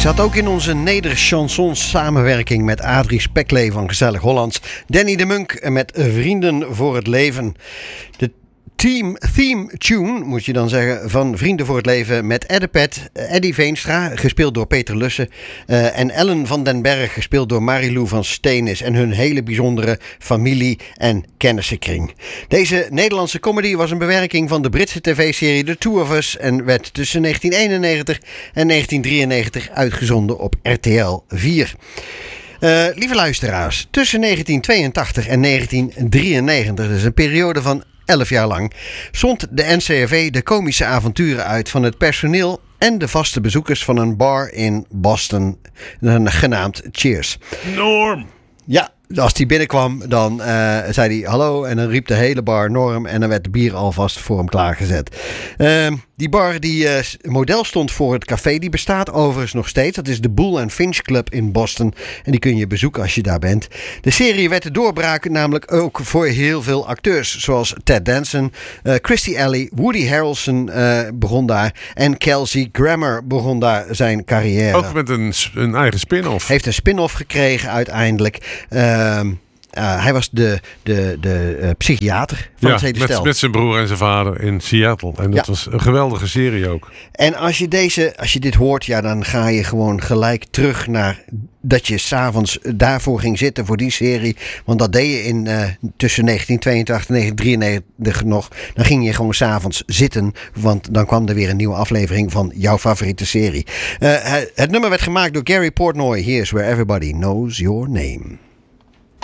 Zat ook in onze Nederchansons samenwerking met Adrie Speklee van Gezellig Hollands. Danny de Munk met Vrienden voor het Leven. De theme tune, moet je dan zeggen, van Vrienden voor het Leven met Eddepet, Eddie Veenstra, gespeeld door Peter Lussen, en Ellen van den Berg, gespeeld door Marilou van Steenis en hun hele bijzondere familie- en kennissenkring. Deze Nederlandse comedy was een bewerking van de Britse tv-serie The Two of Us en werd tussen 1991 en 1993 uitgezonden op RTL 4. Lieve luisteraars, tussen 1982 en 1993, dus een periode van 11 jaar lang, zond de NCRV de komische avonturen uit van het personeel en de vaste bezoekers van een bar in Boston, genaamd Cheers. Norm! Ja, als die binnenkwam, dan zei hij hallo en dan riep de hele bar Norm en dan werd de bier alvast voor hem klaargezet. Die bar die model stond voor het café, die bestaat overigens nog steeds. Dat is de Bull and Finch Club in Boston en die kun je bezoeken als je daar bent. De serie werd de doorbraak namelijk ook voor heel veel acteurs, zoals Ted Danson, Christy Alley, Woody Harrelson begon daar en Kelsey Grammer begon daar zijn carrière. Ook met een eigen spin-off. Heeft een spin-off gekregen uiteindelijk. Hij was de psychiater van het hele stel. Met zijn broer en zijn vader in Seattle. En dat was een geweldige serie ook. En als je dit hoort, ja, dan ga je gewoon gelijk terug naar dat je 's avonds daarvoor ging zitten voor die serie. Want dat deed je in tussen 1982 en 1993 nog. Dan ging je gewoon 's avonds zitten, want dan kwam er weer een nieuwe aflevering van jouw favoriete serie. Het nummer werd gemaakt door Gary Portnoy. Here's Where Everybody Knows Your Name.